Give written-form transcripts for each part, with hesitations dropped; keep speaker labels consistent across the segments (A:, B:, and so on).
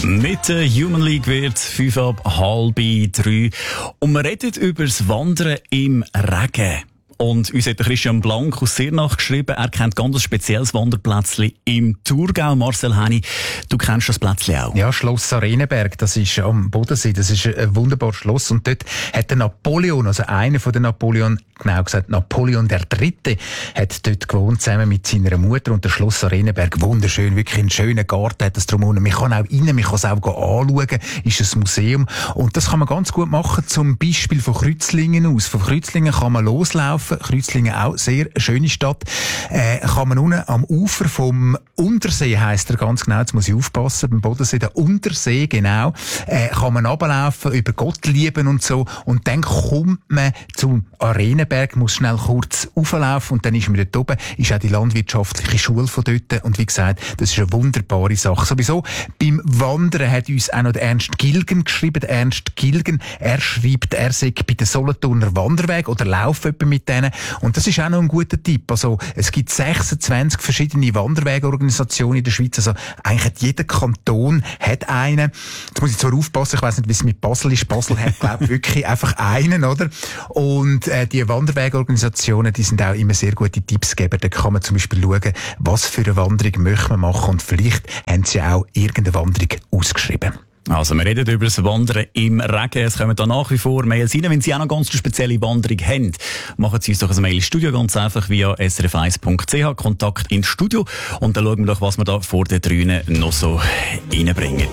A: Mit der Human League wird 2:30 und wir reden über das Wandern im Regen. Und uns hat Christian Blank aus Sirnach geschrieben, er kennt ganz ein spezielles Wanderplätzchen im Thurgau. Marcel Henny, du kennst das Plätzchen auch?
B: Ja, Schloss Arenenberg, das ist am Bodensee, das ist ein wunderbares Schloss. Und dort hat der Napoleon, also einer von den Napoleon, genau gesagt Napoleon III., hat dort gewohnt, zusammen mit seiner Mutter. Und der Schloss Arenenberg, wunderschön, wirklich einen schönen Garten hat es drumherum. Man kann auch rein, man kann es auch anschauen, ist ein Museum. Und das kann man ganz gut machen, zum Beispiel von Kreuzlingen aus. Von Kreuzlingen kann man loslaufen. Kreuzlingen auch sehr schöne Stadt. Kann man unten am Ufer vom Untersee, heisst er ganz genau, jetzt muss ich aufpassen, beim Bodensee, der Untersee, genau, kann man runterlaufen, über Gottlieben und so, und dann kommt man zum Arenenberg, muss schnell kurz rauflaufen und dann ist man dort oben, ist auch die landwirtschaftliche Schule von dort, und wie gesagt, das ist eine wunderbare Sache. Sowieso, beim Wandern hat uns auch noch der Ernst Gilgen geschrieben. Der Ernst Gilgen, er schreibt, er sei bei den Solothurner Wanderweg oder laufe etwa mit denen. Und das ist auch noch ein guter Tipp. Also, es gibt 26 verschiedene Wanderwegorganisationen in der Schweiz. Also, eigentlich jeder Kanton hat einen. Jetzt muss ich zwar aufpassen, ich weiss nicht, wie es mit Basel ist. Basel hat, glaube ich, wirklich einfach einen, oder? Und, die Wanderwegorganisationen, die sind auch immer sehr gute Tippsgeber. Da kann man zum Beispiel schauen, was für eine Wanderung möchte man machen. Und vielleicht haben sie auch irgendeine Wanderung ausgeschrieben.
A: Also, wir reden über das Wandern im Regen. Es kommen da nach wie vor Mails rein. Wenn Sie auch noch ganz eine spezielle Wanderung haben, machen Sie uns doch ein Mail ins Studio, ganz einfach via srf1.ch, Kontakt ins Studio. Und dann schauen wir doch, was wir da vor den Drünen noch so reinbringen.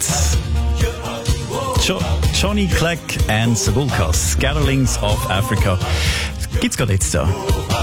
A: Johnny Clegg and the Vulcans, Gatherlings of Africa. Gibt's gerade jetzt da.